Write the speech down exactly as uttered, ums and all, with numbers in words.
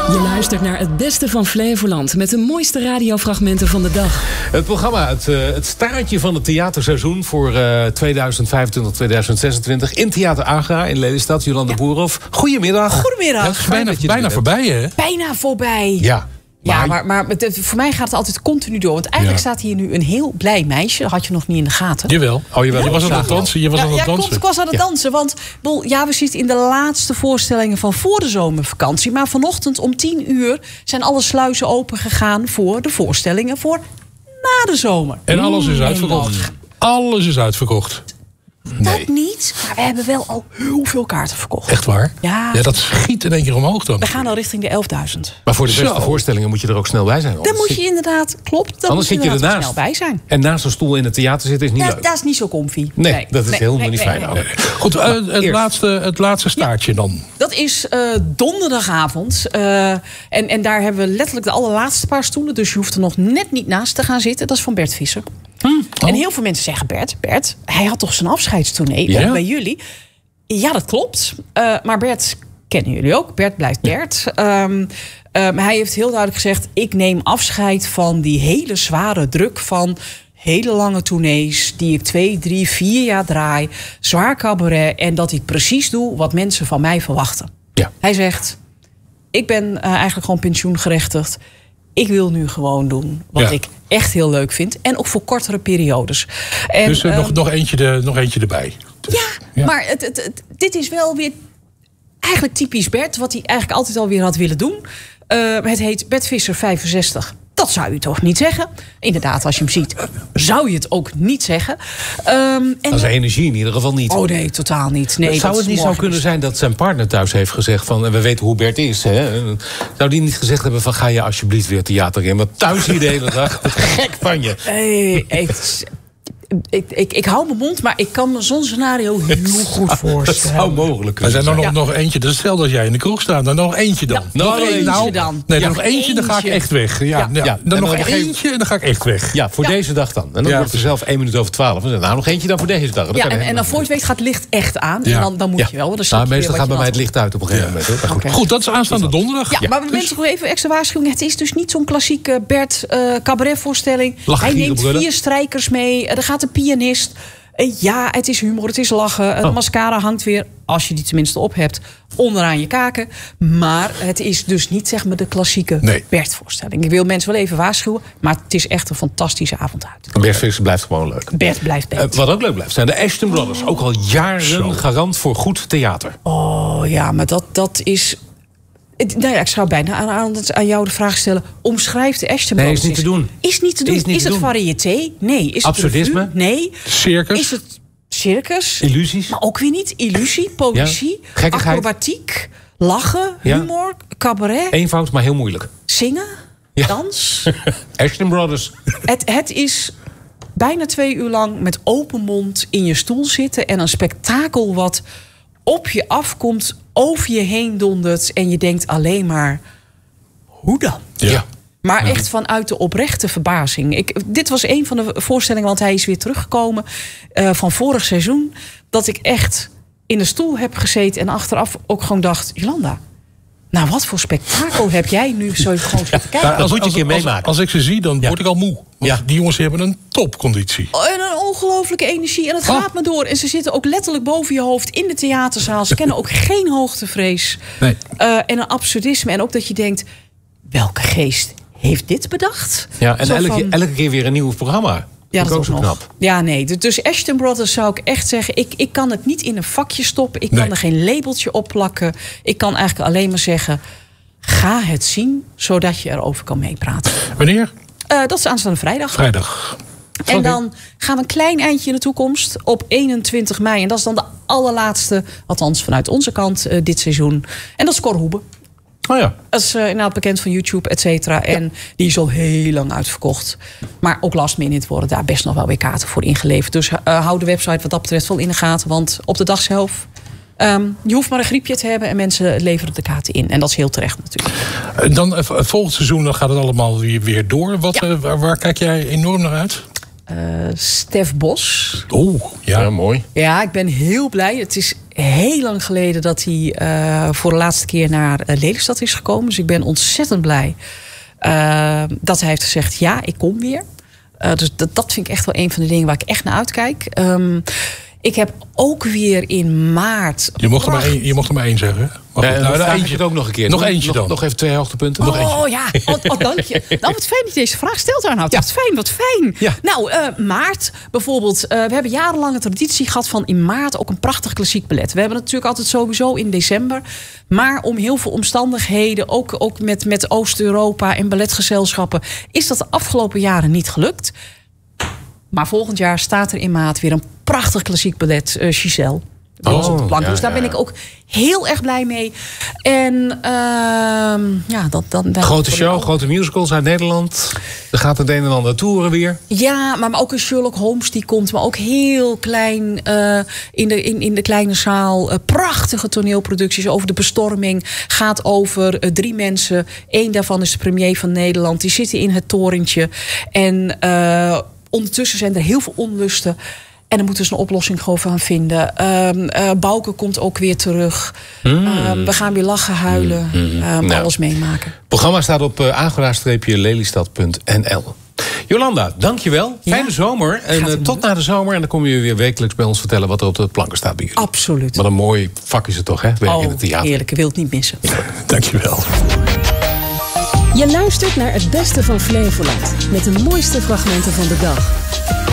Je luistert naar het beste van Flevoland met de mooiste radiofragmenten van de dag. Het programma, het, uh, het staartje van het theaterseizoen voor uh, tweeduizend vijfentwintig tweeduizend zesentwintig in Theater Agra in Lelystad. Jolande ja. Boerhoff, goedemiddag. Goedemiddag. Ja, het is bijna, bijna voorbij, hè? Bijna voorbij. Ja. Maar... Ja, maar, maar het, voor mij gaat het altijd continu door. Want eigenlijk ja. staat hier nu een heel blij meisje. Dat had je nog niet in de gaten. Jawel. Oh, jawel. Je was aan het dansen. Je was ja, aan het ja, dansen. Klopt, ik was aan het ja. dansen. Want ja, we zitten in de laatste voorstellingen van voor de zomervakantie. Maar vanochtend om tien uur zijn alle sluizen open gegaan voor de voorstellingen voor na de zomer. En alles is uitverkocht. Mm. Alles is uitverkocht. Nee. Dat niet, maar we hebben wel al heel veel kaarten verkocht. Echt waar? Ja. ja dat schiet in één keer omhoog dan. We gaan al richting de elfduizend. Maar voor de beste Zo. voorstellingen moet je er ook snel bij zijn. Dan moet je inderdaad, klopt, dan anders moet je, zit je ernaast snel bij zijn. En naast een stoel in het theater zitten is niet dat, leuk. Dat is niet zo comfy. Nee, nee dat is nee, helemaal nee, niet nee, fijn. Nee, Nee. nee. Goed, uh, het, laatste, het laatste staartje ja. dan. Dat is uh, donderdagavond. Uh, en, en daar hebben we letterlijk de allerlaatste paar stoelen. Dus je hoeft er nog net niet naast te gaan zitten. Dat is van Bert Visser. Hmm. Oh. En heel veel mensen zeggen, Bert, Bert, hij had toch zijn afscheidstournee ja? bij jullie? Ja, dat klopt. Uh, maar Bert kennen jullie ook. Bert blijft Bert. Ja. Um, um, hij heeft heel duidelijk gezegd, ik neem afscheid van die hele zware druk van hele lange tournees die ik twee, drie, vier jaar draai. Zwaar cabaret. En dat ik precies doe wat mensen van mij verwachten. Ja. Hij zegt, ik ben uh, eigenlijk gewoon pensioengerechtigd. Ik wil nu gewoon doen wat ja. ik echt heel leuk vind. En ook voor kortere periodes. En, dus uh, um, nog, nog, eentje de, nog eentje erbij. Dus, ja, ja, maar het, het, het, dit is wel weer eigenlijk typisch Bert. Wat hij eigenlijk altijd alweer had willen doen. Uh, het heet Bert Visser vijfenzestig. Dat zou je toch niet zeggen? Inderdaad, als je hem ziet, zou je het ook niet zeggen. Um, en dat is energie in ieder geval niet. Oh nee, totaal niet. Nee, zou het niet zo kunnen zijn dat zijn partner thuis heeft gezegd van, en we weten hoe Bert is, hè? Zou die niet gezegd hebben van, ga je alsjeblieft weer theater in? Want thuis hier de hele dag, gek van je. Hey, het, Ik, ik, ik hou mijn mond, maar ik kan me zo'n scenario heel goed voorstellen. Dat zou mogelijk zijn. Er zijn er nog, ja. nog eentje. Dus stel dat jij in de kroeg staat, dan nog eentje dan. Ja, nog eentje nou, dan. Nee, ja, nog eentje, eentje, dan ga ik echt weg. Ja, ja. ja. Dan, dan nog dan eentje en dan ga ik echt weg. Ja, voor ja. deze dag dan. En dan ja. wordt er zelf één minuut over twaalf. En dan nou, nog eentje dan voor deze dag. Ja, en, en dan voor je weet gaat het licht echt aan. Ja. En dan, dan moet ja. je wel. Dan nou, meestal gaat bij mij het licht uit op een gegeven moment. Hoor. Okay. Goed, dat is aanstaande donderdag. Ja, ja. maar we dus... mensen nog even extra waarschuwing. Het is dus niet zo'n klassieke Bert uh, cabaretvoorstelling. Hij neemt vier strijkers mee. Er gaat een pianist. Ja, het is humor, het is lachen. De oh. mascara hangt weer, als je die tenminste op hebt, onderaan je kaken. Maar het is dus niet zeg maar de klassieke nee. Bert-voorstelling. Ik wil mensen wel even waarschuwen, maar het is echt een fantastische avond uit. Bert Visser blijft gewoon leuk. Bert blijft Bert. Uh, wat ook leuk blijft zijn de Ashton Brothers. Ook al jaren Zo. garant voor goed theater. Oh ja, maar dat, dat is... Nou ja, ik zou bijna aan, aan, aan jou de vraag stellen. Omschrijf de Ashton Nee, Brothers. is niet te doen. Is niet te doen. Is, niet is te het doen. variété? Nee. Is Absurdisme? het nee. Circus? Is het circus? Illusies? Maar ook weer niet. Illusie, poëzie, ja. acrobatiek, lachen, humor, ja. cabaret. Eenvoud, maar heel moeilijk. Zingen, ja. dans. Ashton Brothers. Het, het is bijna twee uur lang met open mond in je stoel zitten. En een spektakel wat op je afkomt, over je heen dondert. En je denkt alleen maar, hoe dan? Ja. Maar ja. echt vanuit de oprechte verbazing. Ik, dit was een van de voorstellingen, want hij is weer teruggekomen uh, van vorig seizoen. Dat ik echt in de stoel heb gezeten en achteraf ook gewoon dacht, Jolanda, nou wat voor spektakel heb jij nu zo gewoon zitten kijken? Ja, dat moet je een keer meemaken. Als, als ik ze zie, dan ja. word ik al moe. Want ja. die jongens hebben een topconditie. En een ongelooflijke energie. En het gaat oh. maar door. En ze zitten ook letterlijk boven je hoofd in de theaterzaal. Ze kennen ook geen hoogtevrees. Nee. Uh, en een absurdisme. En ook dat je denkt, welke geest heeft dit bedacht? Ja, en elke, van, elke keer weer een nieuw programma. Ja, dat is ook zo nog. knap. Ja, nee. Dus Ashton Brothers zou ik echt zeggen, ik, ik kan het niet in een vakje stoppen. Ik nee. kan er geen labeltje op plakken. Ik kan eigenlijk alleen maar zeggen, ga het zien, zodat je erover kan meepraten. Wanneer? Uh, dat is aanstaande vrijdag. Vrijdag. En dan gaan we een klein eindje in de toekomst. Op eenentwintig mei. En dat is dan de allerlaatste, althans vanuit onze kant, uh, dit seizoen. En dat is Cor Hoebe. Oh ja. Dat is uh, inderdaad bekend van YouTube, et cetera. Ja. En die is al heel lang uitverkocht. Maar ook last minute worden daar best nog wel weer kaarten voor ingeleverd. Dus uh, hou de website wat dat betreft wel in de gaten. Want op de dag zelf, Um, je hoeft maar een griepje te hebben en mensen leveren de kaarten in. En dat is heel terecht natuurlijk. Dan uh, volgend seizoen dan gaat het allemaal weer, weer door. Wat, ja. uh, waar, waar kijk jij enorm naar uit? Uh, Stef Bos. Oeh, ja. ja, mooi. Ja, ik ben heel blij. Het is heel lang geleden dat hij uh, voor de laatste keer naar uh, Lelystad is gekomen. Dus ik ben ontzettend blij uh, dat hij heeft gezegd, ja, ik kom weer. Uh, dus dat, dat vind ik echt wel een van de dingen waar ik echt naar uitkijk. Um, ik heb ook weer in maart... Je mocht, er maar, één, je mocht er maar één zeggen. Nee, nou, nou, dan eentje het ook nog een keer. Nog eentje dan. Nog, nog even twee hoogtepunten. Oh, nog eentje. ja, oh, oh, dank je. Nou, wat fijn dat je deze vraag stelt, Arnoud. Ja. Wat fijn, wat fijn. Ja. Nou, uh, maart bijvoorbeeld. Uh, we hebben jarenlang een traditie gehad van in maart ook een prachtig klassiek ballet. We hebben het natuurlijk altijd sowieso in december. Maar om heel veel omstandigheden, ook, ook met, met Oost-Europa en balletgezelschappen, is dat de afgelopen jaren niet gelukt. Maar volgend jaar staat er in maart weer een prachtig klassiek ballet, uh, Giselle. Oh, op de plank. Ja, dus daar ben ja. ik ook heel erg blij mee. En uh, ja, dat dan. Grote show, grote musicals uit Nederland. Er gaat het een en ander toeren weer. Ja, maar ook een Sherlock Holmes die komt, maar ook heel klein uh, in, de, in, in de kleine zaal. Uh, prachtige toneelproducties over de bestorming. Gaat over uh, drie mensen. Eén daarvan is de premier van Nederland. Die zitten in het torentje. En uh, ondertussen zijn er heel veel onlusten. En dan moeten ze een oplossing gewoon van vinden. Um, uh, Bouke komt ook weer terug. Mm. Um, we gaan weer lachen, huilen. Mm. Um, nou. Alles meemaken. Het programma staat op uh, agora lelystad punt n l. Jolanda, dankjewel. Fijne ja. zomer. En uh, tot na de zomer. En dan kom je weer wekelijks bij ons vertellen wat er op de planken staat bij jullie. Absoluut. Wat een mooi vak is het toch, hè? Werk oh, in het theater. Heerlijk, ik wil het niet missen. Ja, dankjewel. Je luistert naar het beste van Flevoland. Met de mooiste fragmenten van de dag.